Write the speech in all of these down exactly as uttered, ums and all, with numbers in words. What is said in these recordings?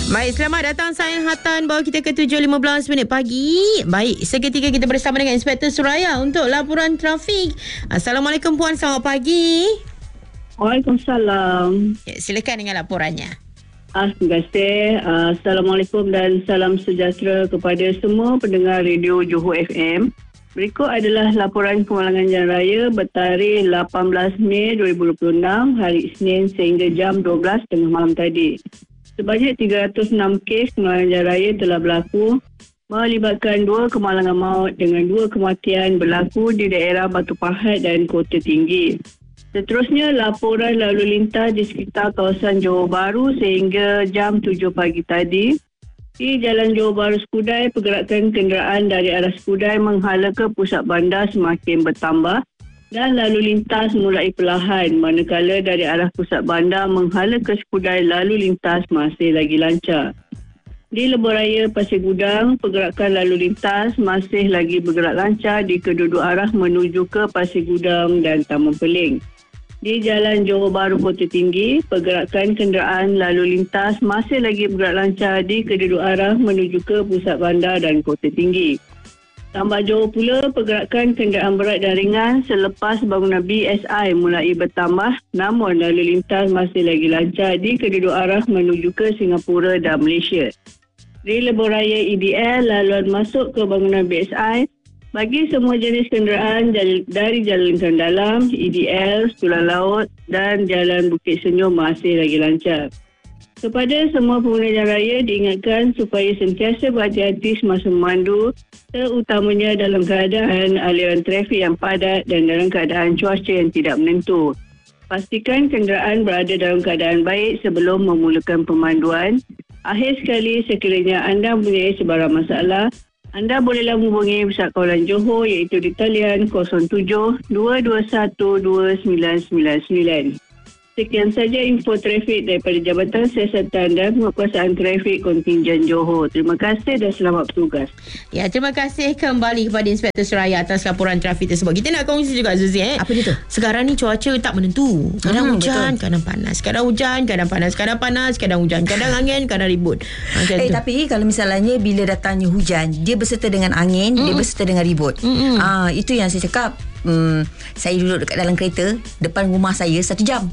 Baik, selamat datang Sain Hatan. Bawa kita ke tujuh lima belas minit pagi. Baik, seketika kita bersama dengan Inspektor Suraya untuk laporan trafik. Assalamualaikum Puan, selamat pagi. Waalaikumsalam. Ya, silakan dengan laporannya. Ah, terima kasih. Uh, Assalamualaikum dan salam sejahtera kepada semua pendengar radio Johor F M. Berikut adalah laporan kemalangan jalan raya bertarikh lapan belas Mei dua ribu dua puluh enam, hari Isnin sehingga jam dua belas tengah malam tadi. Sebanyak tiga ratus enam kes kemalangan jalan raya telah berlaku, melibatkan dua kemalangan maut dengan dua kematian berlaku di daerah Batu Pahat dan Kota Tinggi. Seterusnya, laporan lalu lintas di sekitar kawasan Johor Bahru sehingga jam tujuh pagi tadi. Di Jalan Johor Bahru Skudai, pergerakan kenderaan dari arah Skudai menghala ke pusat bandar semakin bertambah dan lalu lintas mulai perlahan, manakala dari arah pusat bandar menghala ke Skudai lalu lintas masih lagi lancar. Di Lebuh Raya Pasir Gudang, pergerakan lalu lintas masih lagi bergerak lancar di kedua-dua arah menuju ke Pasir Gudang dan Taman Peling. Di Jalan Johor Bahru Kota Tinggi, pergerakan kenderaan lalu lintas masih lagi bergerak lancar di kedua-dua arah menuju ke pusat bandar dan Kota Tinggi. Tambah Johor pula, pergerakan kenderaan berat dan ringan selepas bangunan B S I mulai bertambah, namun lalu lintas masih lagi lancar di kedua arah menuju ke Singapura dan Malaysia. Di Lebuh Raya E D L, laluan masuk ke bangunan B S I bagi semua jenis kenderaan dari Jalan Lingkar Dalam, E D L, Setulang Laut dan Jalan Bukit Senyum masih lagi lancar. Kepada semua pengguna jalan raya diingatkan supaya sentiasa berhati-hati semasa memandu, terutamanya dalam keadaan aliran trafik yang padat dan dalam keadaan cuaca yang tidak menentu. Pastikan kenderaan berada dalam keadaan baik sebelum memulakan pemanduan. Akhir sekali, sekiranya anda mempunyai sebarang masalah, anda bolehlah menghubungi Pusat Kawalan Johor iaitu di talian kosong tujuh dua dua satu dua sembilan sembilan sembilan. Sekian saja info trafik daripada Jabatan Siasatan dan Penguatkuasaan Trafik Kontingen Johor. Terima kasih dan selamat bertugas. Ya, terima kasih kembali kepada Inspektor Suraya atas laporan trafik tersebut. Kita nak kongsi juga Zuzi eh. Apa dia tu? Sekarang ni cuaca tak menentu. Kadang hmm, hujan, betul. kadang panas. Kadang hujan, kadang panas. Kadang panas, kadang hujan. Kadang angin, kadang ribut. Macam eh tu. Tapi kalau misalnya bila datangnya hujan, dia berserta dengan angin, mm. dia berserta dengan ribut. Mm-mm. Ah, itu yang saya cakap. Hmm, saya duduk dekat dalam kereta depan rumah saya satu jam.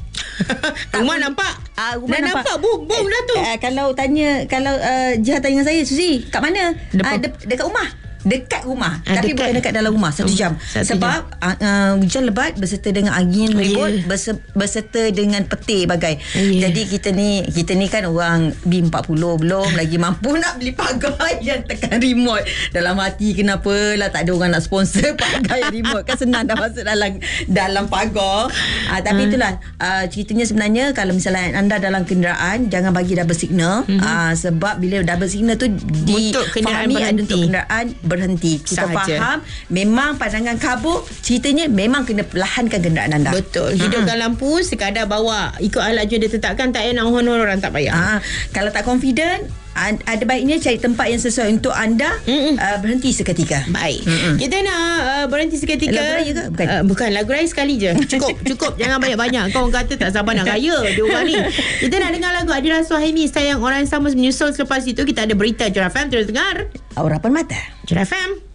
Rumah nampak? Ah, rumah dah nampak. nampak boom boom dah tu. Uh, kalau tanya kalau uh, Jiha tanya saya, Suzi, kat mana? Uh, de- dekat rumah. Dekat rumah ah, tapi dekat. bukan dekat dalam rumah satu jam satu sebab jam. Uh, hujan lebat berserta dengan angin ribut, yeah. berse- berserta dengan petir bagai, yeah. Jadi kita ni kita ni kan orang B empat puluh belum lagi mampu nak beli pagar yang tekan remote. Dalam hati kenapalah tak ada orang nak sponsor pagar yang remote, kan senang dah masuk dalam dalam pagar. uh, tapi hmm. itulah uh, ceritanya sebenarnya. Kalau misalnya anda dalam kenderaan, jangan bagi double signal, hmm. uh, sebab bila double signal tu difahami ada untuk kenderaan berhenti. Kita sahaja faham memang pandangan kabur, ceritanya memang kena perlahankan kenderaan anda. Betul. Hidupkan uh-huh. lampu, sekadar bawa ikut laju yang ditetapkan, tak payah nak honor orang, tak payah. Uh, kalau tak confident, ada baiknya cari tempat yang sesuai untuk anda, uh, berhenti seketika. Baik. Mm-mm. Kita nak uh, berhenti seketika. Lagu raya ke? Bukan. Uh, bukan, lagu raya sekali je. Cukup, cukup. Jangan banyak-banyak. Kau orang kata tak sabar nak raya dia orang ni. Kita nak dengar lagu Adira Suhaimi, Sayang Orang Sama menyusul. Selepas itu kita ada berita Johor F M. Terus dengar. Aurapan Mata. Johor F M.